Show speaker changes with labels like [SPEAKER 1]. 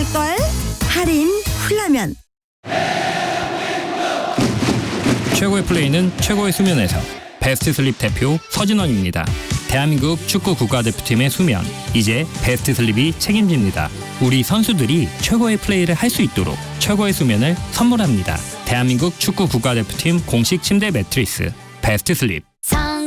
[SPEAKER 1] 걸 할인 훌라면.
[SPEAKER 2] 최고의 플레이는 최고의 수면에서. 베스트 슬립 대표 서진원입니다. 대한민국 축구 국가대표팀의 수면, 이제 베스트 슬립이 책임집니다. 우리 선수들이 최고의 플레이를 할 수 있도록 최고의 수면을 선물합니다. 대한민국 축구 국가대표팀 공식 침대 매트리스 베스트 슬립.